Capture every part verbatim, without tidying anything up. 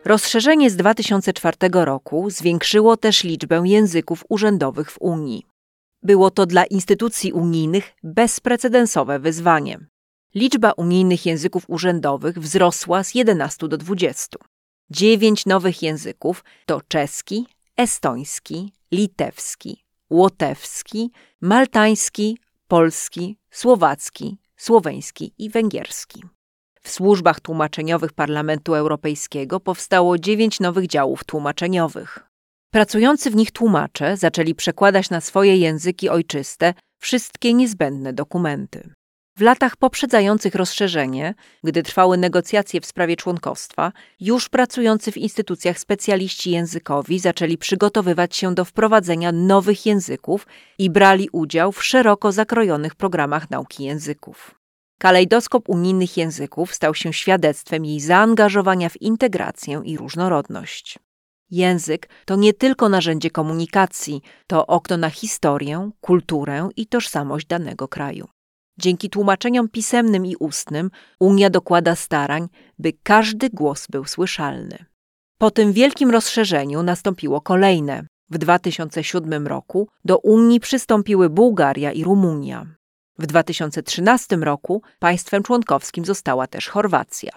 Rozszerzenie z dwa tysiące czwartego roku zwiększyło też liczbę języków urzędowych w Unii. Było to dla instytucji unijnych bezprecedensowe wyzwanie. Liczba unijnych języków urzędowych wzrosła z jedenastu do dwudziestu. Dziewięć nowych języków to czeski, estoński, litewski, łotewski, maltański, polski, słowacki, słoweński i węgierski. W służbach tłumaczeniowych Parlamentu Europejskiego powstało dziewięć nowych działów tłumaczeniowych. Pracujący w nich tłumacze zaczęli przekładać na swoje języki ojczyste wszystkie niezbędne dokumenty. W latach poprzedzających rozszerzenie, gdy trwały negocjacje w sprawie członkostwa, już pracujący w instytucjach specjaliści językowi zaczęli przygotowywać się do wprowadzenia nowych języków i brali udział w szeroko zakrojonych programach nauki języków. Kalejdoskop unijnych języków stał się świadectwem jej zaangażowania w integrację i różnorodność. Język to nie tylko narzędzie komunikacji, to okno na historię, kulturę i tożsamość danego kraju. Dzięki tłumaczeniom pisemnym i ustnym Unia dokłada starań, by każdy głos był słyszalny. Po tym wielkim rozszerzeniu nastąpiło kolejne. W dwa tysiące siódmym roku do Unii przystąpiły Bułgaria i Rumunia. W dwa tysiące trzynastym roku państwem członkowskim została też Chorwacja.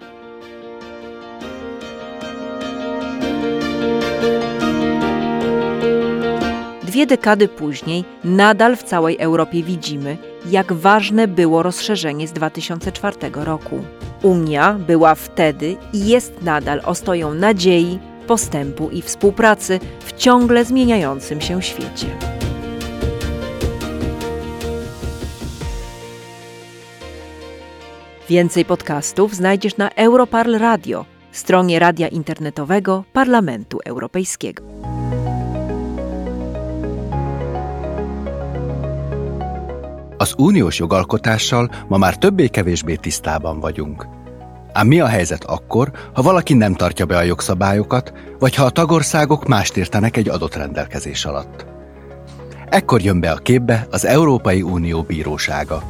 Dwie dekady później nadal w całej Europie widzimy, jak ważne było rozszerzenie z dwa tysiące czwartego roku. Unia była wtedy i jest nadal ostoją nadziei, postępu i współpracy w ciągle zmieniającym się świecie. Więcej podcastów znajdziesz na Europarl Radio, stronie radia internetowego Parlamentu Europejskiego. Az uniós jogalkotással ma már többé-kevésbé tisztában vagyunk. Ám mi a helyzet akkor, ha valaki nem tartja be a jogszabályokat, vagy ha a tagországok mást értenek egy adott rendelkezés alatt? Ekkor jön be a képbe az Európai Unió Bírósága.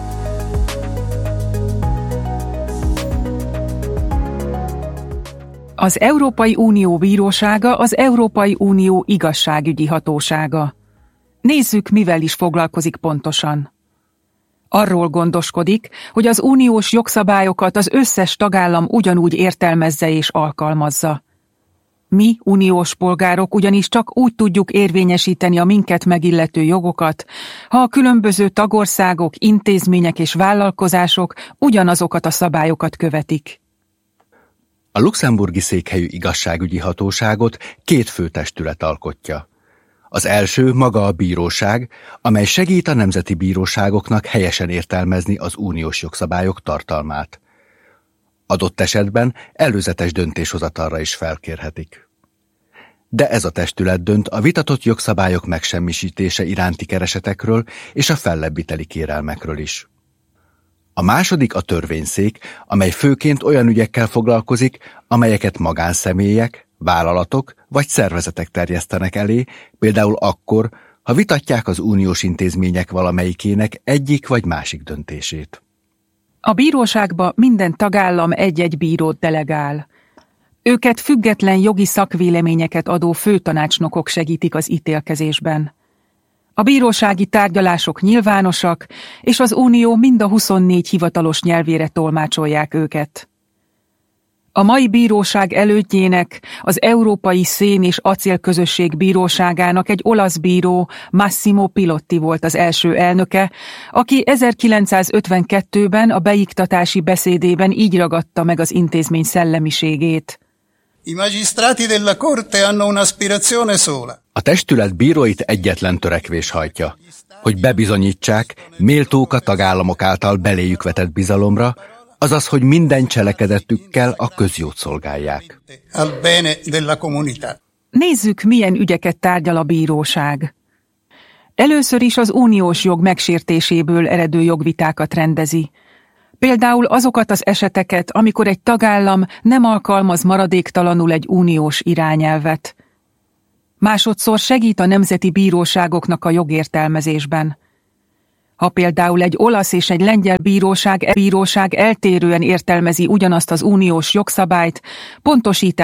Az Európai Unió Bírósága az Európai Unió igazságügyi hatósága. Nézzük, mivel is foglalkozik pontosan. Arról gondoskodik, hogy az uniós jogszabályokat az összes tagállam ugyanúgy értelmezze és alkalmazza. Mi, uniós polgárok ugyanis csak úgy tudjuk érvényesíteni a minket megillető jogokat, ha a különböző tagországok, intézmények és vállalkozások ugyanazokat a szabályokat követik. A luxemburgi székhelyű igazságügyi hatóságot két fő testület alkotja. Az első maga a bíróság, amely segít a nemzeti bíróságoknak helyesen értelmezni az uniós jogszabályok tartalmát. Adott esetben előzetes döntéshozatalra is felkérhetik. De ez a testület dönt a vitatott jogszabályok megsemmisítése iránti keresetekről és a fellebbviteli kérelmekről is. A második a törvényszék, amely főként olyan ügyekkel foglalkozik, amelyeket magánszemélyek, vállalatok vagy szervezetek terjesztenek elé, például akkor, ha vitatják az uniós intézmények valamelyikének egyik vagy másik döntését. A bíróságba minden tagállam egy-egy bírót delegál. Őket független jogi szakvéleményeket adó főtanácsnokok segítik az ítélkezésben. A bírósági tárgyalások nyilvánosak, és az Unió mind a huszonnégy hivatalos nyelvére tolmácsolják őket. A mai bíróság elődjének, az Európai Szén- és Acélközösség Bíróságának egy olasz bíró, Massimo Pilotti volt az első elnöke, aki ezerkilencszázötvenkettőben a beiktatási beszédében így ragadta meg az intézmény szellemiségét. I magistrati della Corte hanno un'aspirazione sola. A testület bíróit egyetlen törekvés hajtja, hogy bebizonyítsák, méltók a tagállamok által beléjük vetett bizalomra, azaz, hogy minden cselekedetükkel a közjót szolgálják. Nézzük, milyen ügyeket tárgyal a bíróság. Először is az uniós jog megsértéséből eredő jogvitákat rendezi. Például azokat az eseteket, amikor egy tagállam nem alkalmaz maradéktalanul egy uniós irányelvet. Másodszor segít a nemzeti bíróságoknak a jogértelmezésben. Ha például egy olasz és egy lengyel bíróság, bíróság eltérően értelmezi ugyanazt az uniós jogszabályt, pontosítás